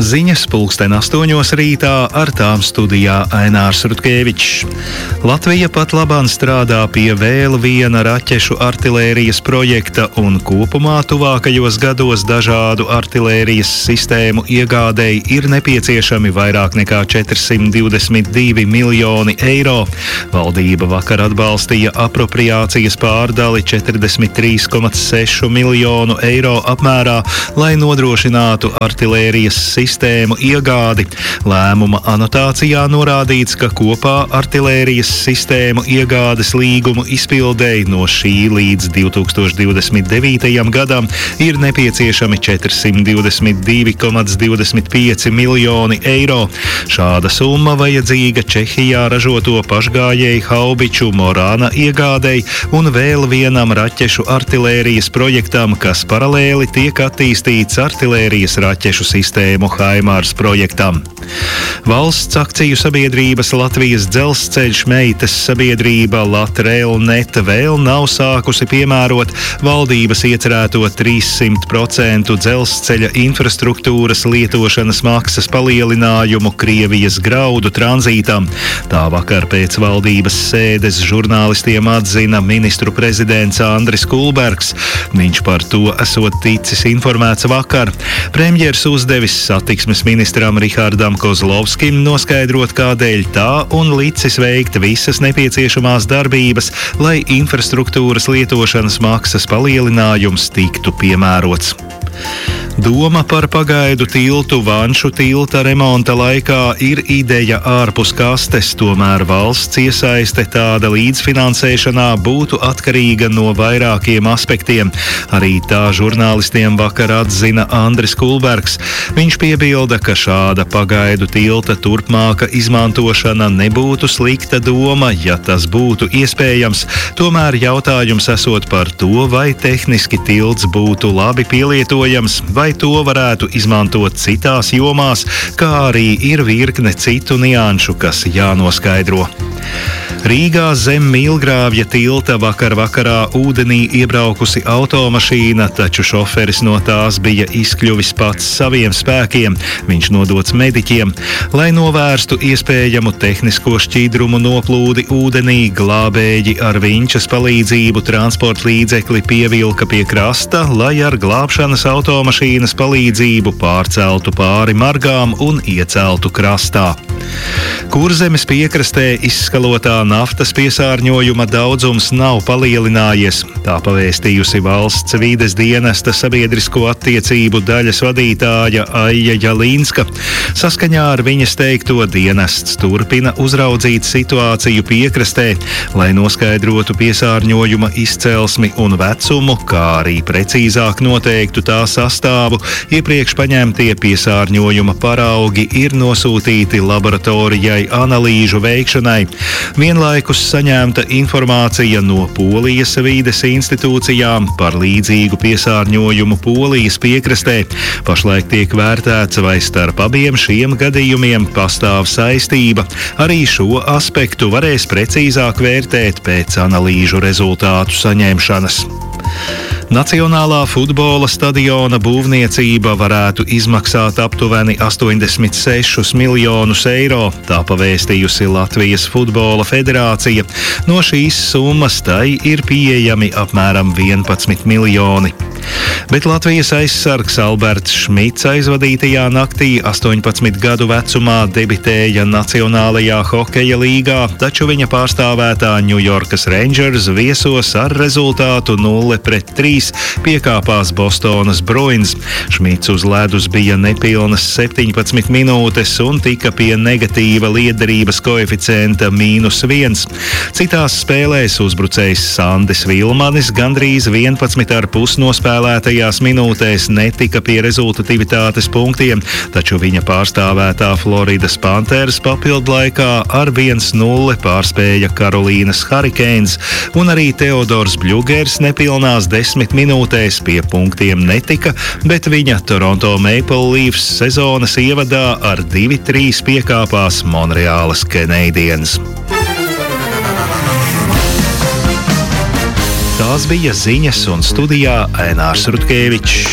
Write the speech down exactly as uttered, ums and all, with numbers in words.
Ziņas pulksten astoņos rītā, ar tām studijā Ainārs Rutkevičs. Latvija pat labāk strādā pie vēl viena raķešu artilērijas projekta un kopumā tuvākajos gados dažādu artilērijas sistēmu iegādēji ir nepieciešami vairāk nekā četrsimt divdesmit divi miljoni eiro. Valdība vakar atbalstīja apropriācijas pārdali četrdesmit trīs komats seši miljonu eiro apmērā, lai nodrošinātu artilērijas sistēmu iegādi. Lēmuma anotācijā norādīts, ka kopā artilērijas sistēmu iegādes līgumu izpildēji no šī līdz divi tūkstoši divdesmit devītajam gadam ir nepieciešami četrsimt divdesmit divi komats divdesmit pieci miljoni eiro. Šāda summa vajadzīga Čehijā ražoto pašgājēju haubiču Morāna iegādēji un vēl vienam raķešu artilērijas projektam, kas paralēli tiek attīstīts artilērijas raķešu sistēmu Haimārs projektam. Valsts akciju sabiedrības Latvijas dzelzceļš meitas sabiedrība Latrailnet vēl nav sākusi piemērot valdības iecerēto trīssimt procentu dzelzceļa infrastruktūras lietošanas maksas palielinājumu Krievijas graudu tranzītam. Tā vakar pēc valdības sēdes žurnālistiem atzina ministru prezidents Andris Kulbergs. Viņš par to esot ticis informēts vakar. Premjers uzdevis satiksmes ministram Rihardam Kozlovskim noskaidrot, kādēļ tā un licis veikt visas nepieciešamās darbības, lai infrastruktūras lietošanas maksas palielinājums tiktu piemērots. Doma par pagaidu tiltu Vanšu tilta remonta laikā ir ideja ārpus kastes, tomēr valsts iesaiste tāda līdzfinansēšanā būtu atkarīga no vairākiem aspektiem. Arī tā žurnālistiem vakar atzina Andris Kulbergs. Viņš piebilda, ka šāda pagaidu tilta turpmāka izmantošana nebūtu slikta doma, ja tas būtu iespējams. Tomēr jautājums esot par to, vai tehniski tilts būtu labi pielietojams, vai to varētu izmantot citās jomās, kā arī ir virkne citu nianšu, kas jānoskaidro. Rīgā zem Mīlgrāvja tilta vakar vakarā ūdenī iebraukusi automašīna, taču šoferis no tās bija izkļuvis pats saviem spēkiem. Viņš nodots mediķiem. Lai novērstu iespējamu tehnisko šķidrumu noplūdi ūdenī, glābēji ar vinčas palīdzību transporta līdzekli pievilka pie krasta, lai ar glābšanas automašīnas palīdzību pārceltu pāri margām un ieceltu krastā. Kurzemes piekrastē izskalotā naftas piesārņojuma daudzums nav palielinājies. Tā pavēstījusi valsts vides dienesta sabiedrisko attiecību daļas vadītāja Aija Jalīnska. Saskaņā ar viņas teikto dienests turpina uzraudzīt situāciju piekrastē, lai noskaidrotu piesārņojuma izcelsmi un vecumu, kā arī precīzāk noteiktu tā sastāvu. Iepriekš paņemtie piesārņojuma paraugi ir nosūtīti laboratorijai analīžu veikšanai. Vienlaikus saņemta informācija no Polijas vides institūcijām par līdzīgu piesārņojumu Polijas piekrastē. Pašlaik tiek vērtēts, vai starp abiem šiem gadījumiem pastāv saistība. Arī šo aspektu varēs precīzāk vērtēt pēc analīžu rezultātu saņemšanas. Nacionālā futbola stadiona būvniecība varētu izmaksāt aptuveni astoņdesmit sešus miljonus eiro, tā pavēstījusi Latvijas futbola federācija. No šīs summas tai ir pieejami apmēram vienpadsmit miljoni. Bet Latvijas aizsargs Alberts Šmits aizvadītajā naktī astoņpadsmit gadu vecumā debitēja Nacionālajā hokeja līgā, taču viņa pārstāvētā Ņujorkas Rangers viesos ar rezultātu nulle pret trīs piekāpās Bostonas Bruins. Šmits uz ledus bija nepilnas septiņpadsmit minūtes un tika pie negatīva lietderības koeficienta mīnus viens. Citās spēlēs uzbrucējs Sandis Vilmanis gandrīz vienpadsmit ar pus nospēlētajās minūtēs netika pie rezultatīvitātes punktiem, taču viņa pārstāvētā Floridas Panthers papildlaikā ar viens nulle pārspēja Karolīnas Hurricanes, un arī Teodors Bļugers nepilnās desmit minūtēs pie punktiem netika, bet viņa Toronto Maple Leafs sezonas ievadā ar divi trīs piekāpās Monreālas Canadiens. Tās bija ziņas, un studijā Ainārs Rutkevičs.